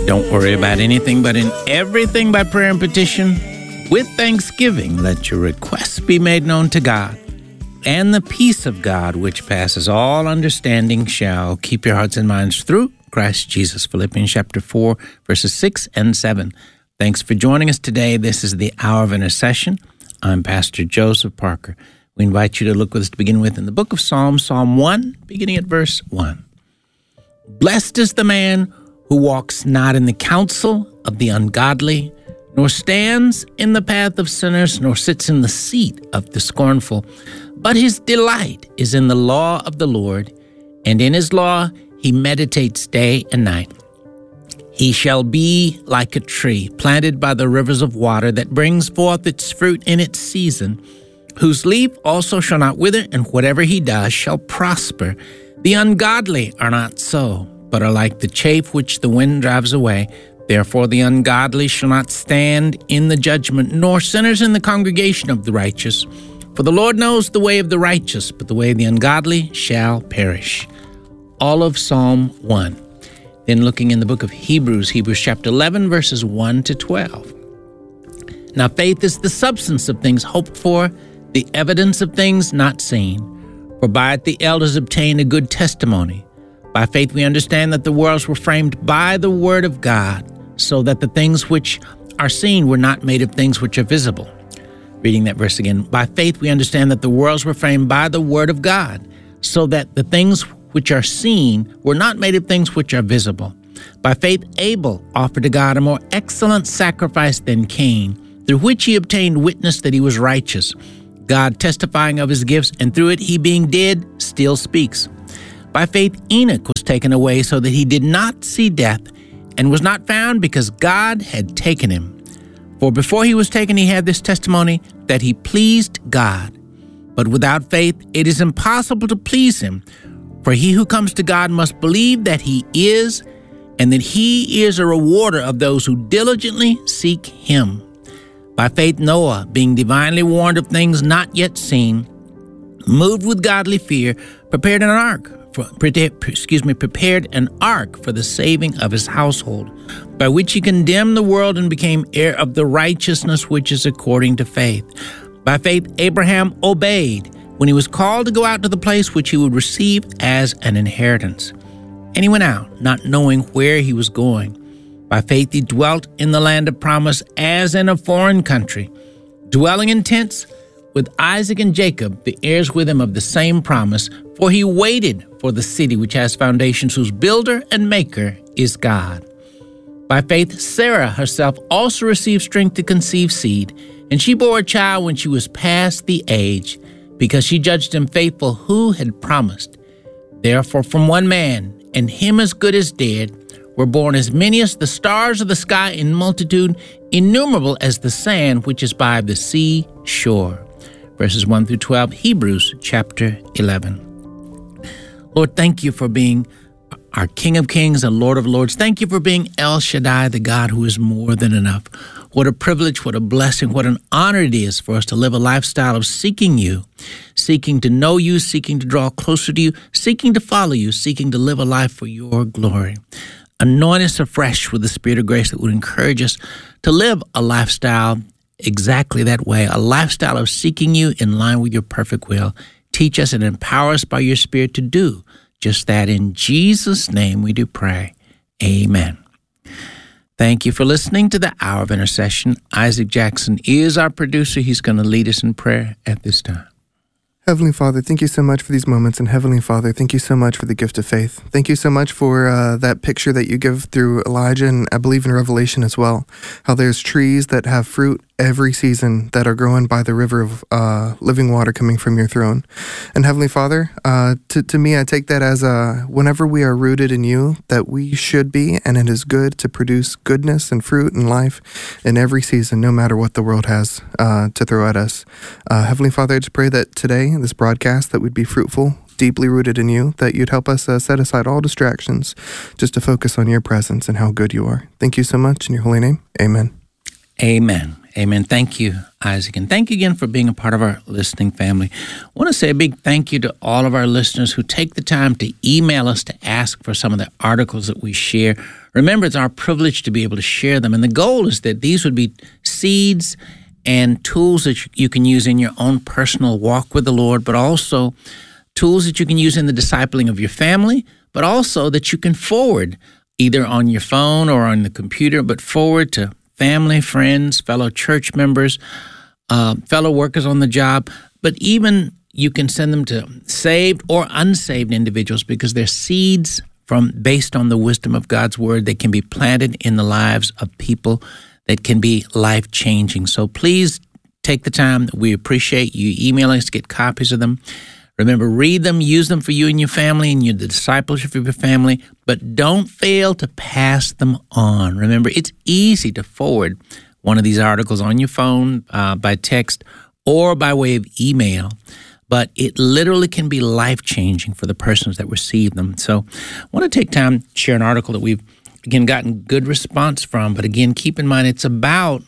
Don't worry about anything, but in everything by prayer and petition, with thanksgiving, let your requests be made known to God. And the peace of God, which passes all understanding, shall keep your hearts and minds through Christ Jesus. Philippians chapter 4, verses 6 and 7. Thanks for joining us today. This is the Hour of Intercession. I'm Pastor Joseph Parker. We invite you to look with us to begin with in the book of Psalms, Psalm 1, beginning at verse 1. Blessed is the man who walks not in the counsel of the ungodly, nor stands in the path of sinners, nor sits in the seat of the scornful. But his delight is in the law of the Lord, and in his law he meditates day and night. He shall be like a tree planted by the rivers of water that brings forth its fruit in its season, whose leaf also shall not wither, and whatever he does shall prosper. The ungodly are not so, but are like the chaff which the wind drives away. Therefore the ungodly shall not stand in the judgment, nor sinners in the congregation of the righteous. For the Lord knows the way of the righteous, but the way of the ungodly shall perish. All of Psalm 1. Then looking in the book of Hebrews chapter 11, verses 1 to 12. Now faith is the substance of things hoped for, the evidence of things not seen. For by it the elders obtained a good testimony. By faith we understand that the worlds were framed by the word of God, so that the things which are seen were not made of things which are visible. Reading that verse again. By faith we understand that the worlds were framed by the word of God, so that the things which are seen were not made of things which are visible. By faith Abel offered to God a more excellent sacrifice than Cain, through which he obtained witness that he was righteous, God testifying of his gifts, and through it he being dead still speaks. By faith Enoch was taken away so that he did not see death, and was not found because God had taken him. For before he was taken he had this testimony, that he pleased God. But without faith it is impossible to please him. For he who comes to God must believe that he is, and that he is a rewarder of those who diligently seek him. By faith Noah, being divinely warned of things not yet seen, moved with godly fear, prepared an ark for the saving of his household, by which he condemned the world and became heir of the righteousness which is according to faith. By faith Abraham obeyed when he was called to go out to the place which he would receive as an inheritance. And he went out, not knowing where he was going. By faith he dwelt in the land of promise as in a foreign country, dwelling in tents with Isaac and Jacob, the heirs with him of the same promise, for he waited for the city which has foundations, whose builder and maker is God. By faith Sarah herself also received strength to conceive seed, and she bore a child when she was past the age, because she judged him faithful who had promised. Therefore from one man, and him as good as dead, were born as many as the stars of the sky in multitude, innumerable as the sand which is by the sea shore. Verses 1 through 12, Hebrews chapter 11. Lord, thank you for being our King of Kings and Lord of Lords. Thank you for being El Shaddai, the God who is more than enough. What a privilege, what a blessing, what an honor it is for us to live a lifestyle of seeking you, seeking to know you, seeking to draw closer to you, seeking to follow you, seeking to live a life for your glory. Anoint us afresh with the Spirit of grace that would encourage us to live a lifestyle exactly that way, a lifestyle of seeking you in line with your perfect will. Teach us and empower us by your Spirit to do just that. In Jesus' name we do pray. Amen. Thank you for listening to the Hour of Intercession. Isaac Jackson is our producer. He's going to lead us in prayer at this time. Heavenly Father, thank you so much for these moments. And Heavenly Father, thank you so much for the gift of faith. Thank you so much for that picture that you give through Elijah, and I believe in Revelation as well, how there's trees that have fruit every season that are growing by the river of living water coming from your throne. And Heavenly Father, to me, I take that as whenever we are rooted in you, that we should be, and it is good to produce goodness and fruit and life in every season, no matter what the world has to throw at us. Heavenly Father, I just pray that today, this broadcast, that we'd be fruitful, deeply rooted in you, that you'd help us set aside all distractions just to focus on your presence and how good you are. Thank you so much in your holy name. Amen. Amen. Amen. Thank you, Isaac. And thank you again for being a part of our listening family. I want to say a big thank you to all of our listeners who take the time to email us to ask for some of the articles that we share. Remember, it's our privilege to be able to share them. And the goal is that these would be seeds and tools that you can use in your own personal walk with the Lord, but also tools that you can use in the discipling of your family, but also that you can forward either on your phone or on the computer, but forward to family, friends, fellow church members, fellow workers on the job, but even you can send them to saved or unsaved individuals because they're seeds based on the wisdom of God's word that can be planted in the lives of people that can be life-changing. So please take the time. We appreciate you emailing us to get copies of them. Remember, read them, use them for you and your family and the discipleship of your family, but don't fail to pass them on. Remember, it's easy to forward one of these articles on your phone, by text, or by way of email, but it literally can be life-changing for the persons that receive them. So I want to take time to share an article that we've, again, gotten good response from, but again, keep in mind it's about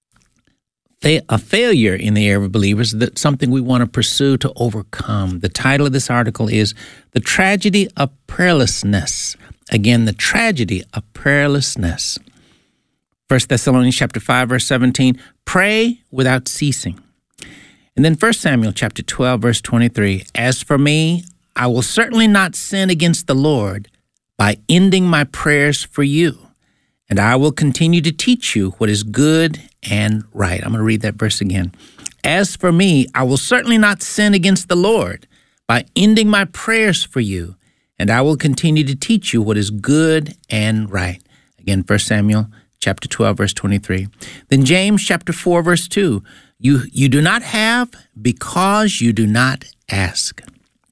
a failure in the area of believers, that's something we want to pursue to overcome. The title of this article is The Tragedy of Prayerlessness. Again, the tragedy of prayerlessness. 1 Thessalonians chapter 5, verse 17, pray without ceasing. And then 1 Samuel chapter 12, verse 23, as for me, I will certainly not sin against the Lord by ending my prayers for you. And I will continue to teach you what is good and right. I'm going to read that verse again. As for me, I will certainly not sin against the Lord by ending my prayers for you, and I will continue to teach you what is good and right. Again, 1 Samuel chapter 12, verse 23. Then James chapter 4, verse 2. You do not have because you do not ask.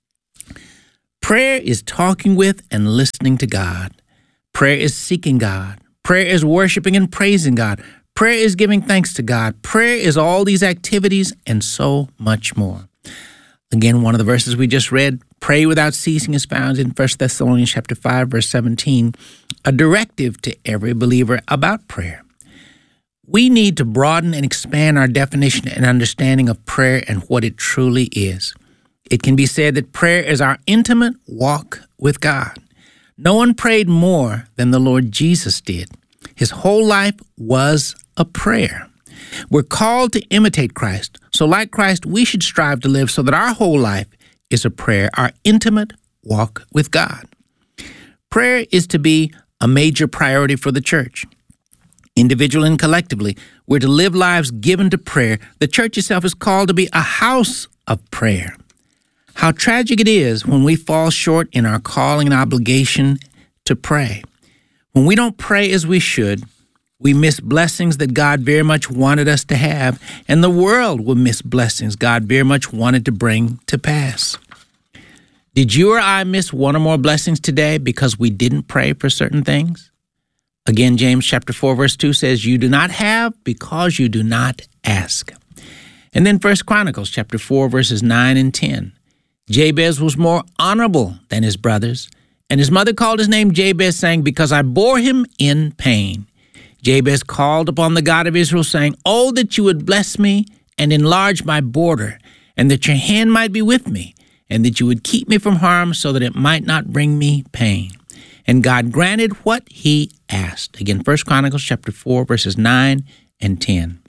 Prayer is talking with and listening to God. Prayer is seeking God. Prayer is worshiping and praising God. Prayer is giving thanks to God. Prayer is all these activities and so much more. Again, one of the verses we just read, pray without ceasing, is found in 1 Thessalonians chapter 5, verse 17, a directive to every believer about prayer. We need to broaden and expand our definition and understanding of prayer and what it truly is. It can be said that prayer is our intimate walk with God. No one prayed more than the Lord Jesus did. His whole life was a prayer. We're called to imitate Christ. So like Christ, we should strive to live so that our whole life is a prayer, our intimate walk with God. Prayer is to be a major priority for the church. Individually and collectively, we're to live lives given to prayer. The church itself is called to be a house of prayer. How tragic it is when we fall short in our calling and obligation to pray. When we don't pray as we should, we miss blessings that God very much wanted us to have, and the world will miss blessings God very much wanted to bring to pass. Did you or I miss one or more blessings today because we didn't pray for certain things? Again, James chapter 4, verse 2 says, you do not have because you do not ask. And then 1 Chronicles chapter 4, verses 9 and 10. Jabez was more honorable than his brothers, and his mother called his name Jabez, saying, because I bore him in pain. Jabez called upon the God of Israel, saying, oh, that you would bless me and enlarge my border, and that your hand might be with me, and that you would keep me from harm so that it might not bring me pain. And God granted what he asked. Again, 1 Chronicles chapter 4, verses 9 and 10.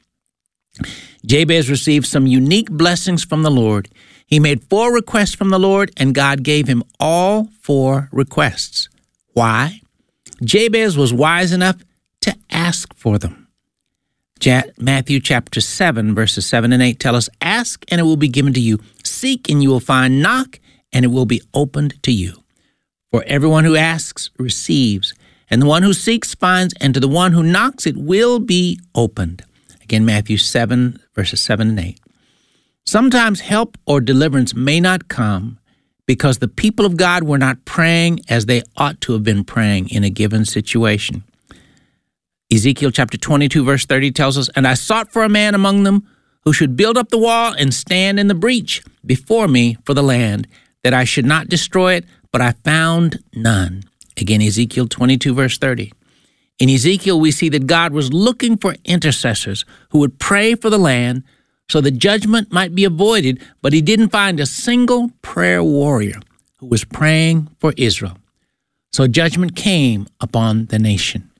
Jabez received some unique blessings from the Lord. He made 4 requests from the Lord, and God gave him all 4 requests. Why? Jabez was wise enough to ask for them. Matthew chapter 7, verses 7 and 8 tell us, ask and it will be given to you. Seek and you will find. Knock and it will be opened to you. For everyone who asks receives, and the one who seeks finds, and to the one who knocks it will be opened. Again, Matthew 7, verses 7 and 8. Sometimes help or deliverance may not come because the people of God were not praying as they ought to have been praying in a given situation. Ezekiel chapter 22, verse 30 tells us, and I sought for a man among them who should build up the wall and stand in the breach before me for the land, that I should not destroy it, but I found none. Again, Ezekiel 22, verse 30. In Ezekiel, we see that God was looking for intercessors who would pray for the land so that judgment might be avoided, but he didn't find a single prayer warrior who was praying for Israel. So judgment came upon the nation.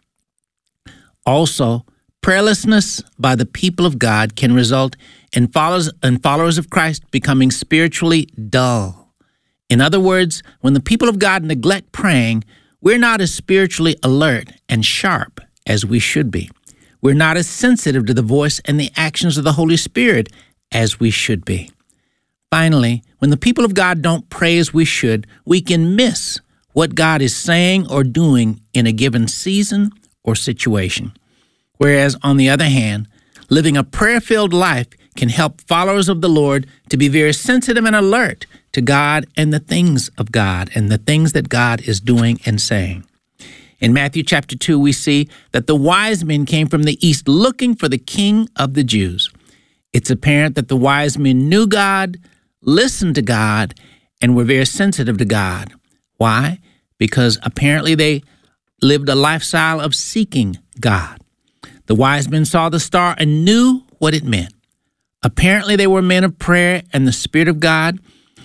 Also, prayerlessness by the people of God can result in followers of Christ becoming spiritually dull. In other words, when the people of God neglect praying, we're not as spiritually alert and sharp as we should be. We're not as sensitive to the voice and the actions of the Holy Spirit as we should be. Finally, when the people of God don't pray as we should, we can miss what God is saying or doing in a given season or situation. Whereas, on the other hand, living a prayer-filled life can help followers of the Lord to be very sensitive and alert to God and the things of God and the things that God is doing and saying. In Matthew chapter 2, we see that the wise men came from the east looking for the King of the Jews. It's apparent that the wise men knew God, listened to God, and were very sensitive to God. Why? Because apparently they lived a lifestyle of seeking God. The wise men saw the star and knew what it meant. Apparently they were men of prayer and the Spirit of God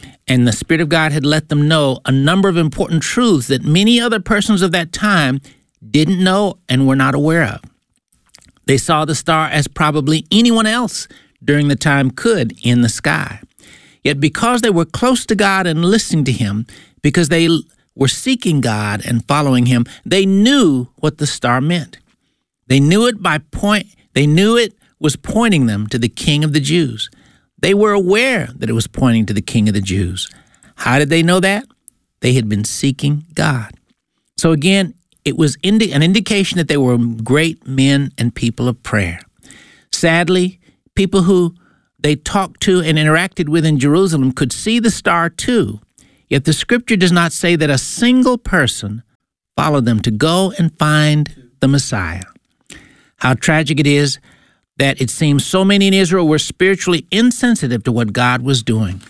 had let them know a number of important truths that many other persons of that time didn't know and were not aware of. They saw the star as probably anyone else during the time could in the sky. Yet because they were close to God and listening to Him, because they were seeking God and following Him, they knew what the star meant. They knew it was pointing them to the King of the Jews. They were aware that it was pointing to the King of the Jews. How did they know that? They had been seeking God. So again, it was an indication that they were great men and people of prayer. Sadly, people who they talked to and interacted with in Jerusalem could see the star too. Yet the scripture does not say that a single person followed them to go and find the Messiah. How tragic it is that it seems so many in Israel were spiritually insensitive to what God was doing.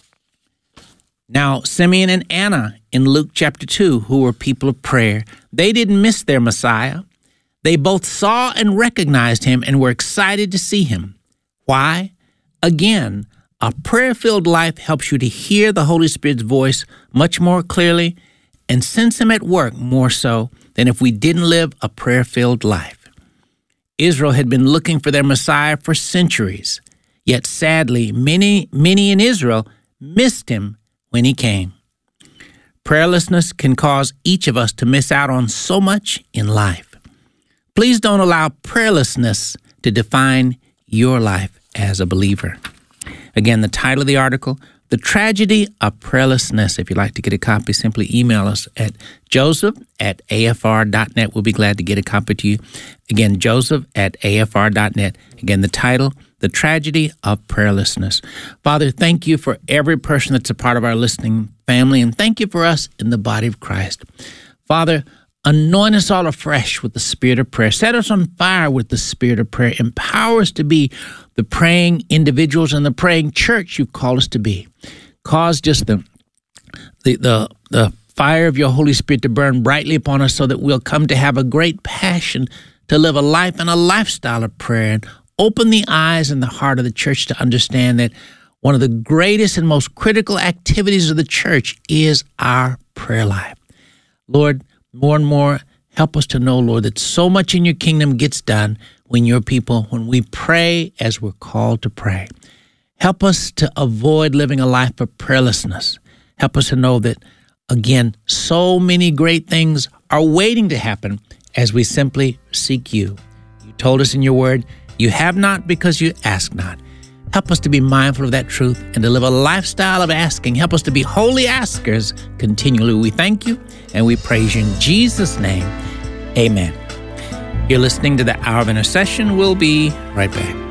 Now, Simeon and Anna in Luke chapter 2, who were people of prayer, they didn't miss their Messiah. They both saw and recognized him and were excited to see him. Why? Again, a prayer-filled life helps you to hear the Holy Spirit's voice much more clearly and sense him at work more so than if we didn't live a prayer-filled life. Israel had been looking for their Messiah for centuries, yet sadly, many in Israel missed him when he came. Prayerlessness can cause each of us to miss out on so much in life. Please don't allow prayerlessness to define your life as a believer. Again, the title of the article, The Tragedy of Prayerlessness. If you'd like to get a copy, simply email us at joseph@afr.net. We'll be glad to get a copy to you. Again, joseph@afr.net. Again, the title, The Tragedy of Prayerlessness. Father, thank you for every person that's a part of our listening family, and thank you for us in the body of Christ. Father, anoint us all afresh with the Spirit of prayer. Set us on fire with the Spirit of prayer. Empower us to be the praying individuals and the praying church you've called us to be. Cause just the fire of your Holy Spirit to burn brightly upon us so that we'll come to have a great passion to live a life and a lifestyle of prayer, and open the eyes and the heart of the church to understand that one of the greatest and most critical activities of the church is our prayer life. Lord, more and more, help us to know, Lord, that so much in your kingdom gets done when we pray as we're called to pray. Help us to avoid living a life of prayerlessness. Help us to know that, again, so many great things are waiting to happen as we simply seek you. You told us in your word, you have not because you ask not. Help us to be mindful of that truth and to live a lifestyle of asking. Help us to be holy askers continually. We thank you and we praise you in Jesus' name. Amen. You're listening to the Hour of Intercession. We'll be right back.